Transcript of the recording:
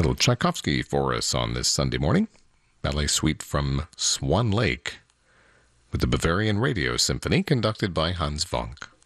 little Tchaikovsky for us on this Sunday morning. Ballet Suite from Swan Lake with the Bavarian Radio Symphony conducted by Hans Vonk.